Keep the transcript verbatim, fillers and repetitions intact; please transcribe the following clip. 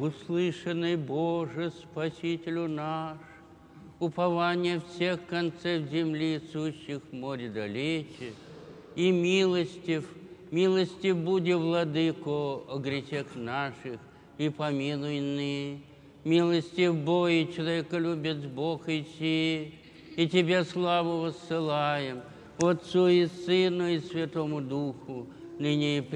услышанный, Боже, Спасителю наш, упование всех концев земли, сущих в море далече, и милостив, милостив буди, Владыко, о грехах наших, и помилуй ны. Милостив Бой, человеколюбец Бог Иси, и Тебе славу воссылаем, Отцу и Сыну и Святому Духу, ныне и